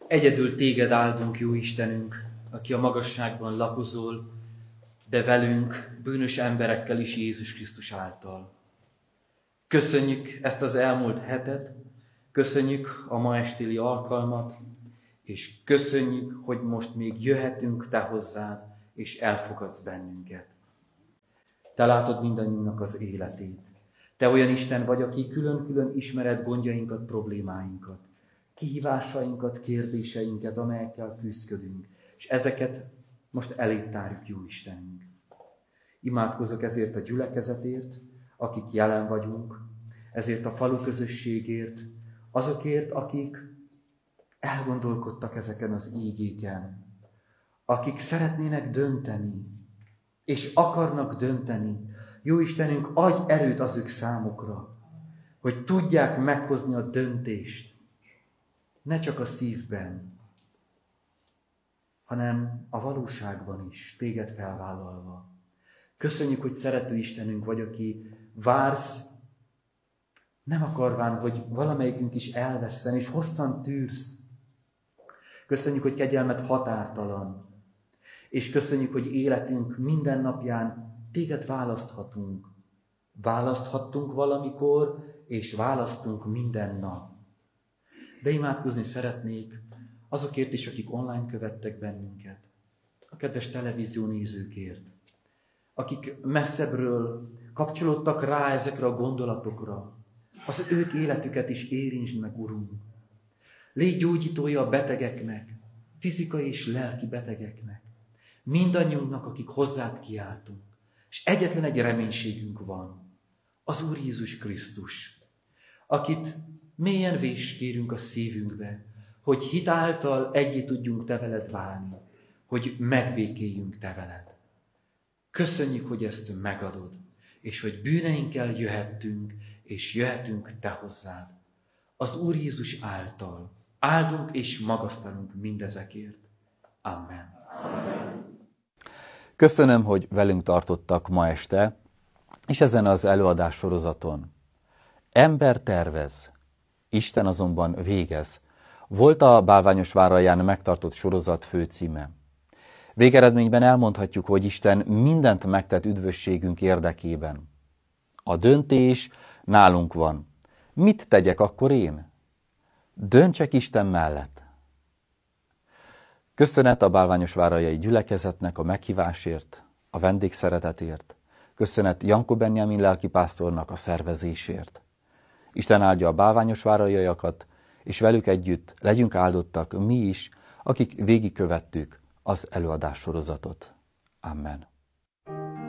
Egyedül téged áldunk, jó Istenünk, aki a magasságban lakozol, de velünk, bűnös emberekkel is Jézus Krisztus által. Köszönjük ezt az elmúlt hetet, köszönjük a ma estéli alkalmat, és köszönjük, hogy most még jöhetünk te hozzád, és elfogadsz bennünket. Te látod mindannyiunknak az életét. Te olyan Isten vagy, aki külön-külön ismered gondjainkat, problémáinkat, kihívásainkat, kérdéseinket, amelyekkel küzdködünk, és ezeket most eléd tárjuk, jó Istenünk. Imádkozok ezért a gyülekezetért, akik jelen vagyunk, ezért a falu közösségért, azokért, akik elgondolkodtak ezeken az ígéken, akik szeretnének dönteni, és akarnak dönteni. Jó Istenünk, adj erőt az ők számukra, hogy tudják meghozni a döntést, ne csak a szívben, hanem a valóságban is, téged felvállalva. Köszönjük, hogy szerető Istenünk vagy, aki vársz, nem akarván, hogy valamelyikünk is elvesszen, és hosszan tűrsz. Köszönjük, hogy kegyelmed határtalan, és köszönjük, hogy életünk minden napján téged választhatunk. Választhattunk valamikor, és választunk minden nap. De imádkozni szeretnék azokért is, akik online követtek bennünket, a kedves televízió nézőkért, akik messzebbről kapcsolódtak rá ezekre a gondolatokra. Az ők életüket is érintsd meg, Urunk. Légy gyógyítója a betegeknek, fizikai és lelki betegeknek, mindannyiunknak, akik hozzád kiáltunk. És egyetlen egy reménységünk van, az Úr Jézus Krisztus, akit mélyen kérünk a szívünkbe, hogy hit által egyé tudjunk te veled válni, hogy megbékéljünk te veled. Köszönjük, hogy ezt megadod, és hogy bűneinkkel jöhettünk, és jöhetünk te hozzád. Az Úr Jézus által áldunk és magasztalunk mindezekért. Amen. Köszönöm, hogy velünk tartottak ma este, és ezen az előadás sorozaton. Ember tervez, Isten azonban végez, volt a Bálványosváralján megtartott sorozat főcíme. Végeredményben elmondhatjuk, hogy Isten mindent megtett üdvösségünk érdekében. A döntés nálunk van. Mit tegyek akkor én? Döntsek Isten mellett. Köszönet a bálványosváraljai gyülekezetnek a meghívásért, a vendégszeretetért. Köszönet Janko Benjamin lelkipásztornak a szervezésért. Isten áldja a bálványosváraljaiakat, és velük együtt legyünk áldottak mi is, akik végigkövettük az előadás sorozatot. Amen.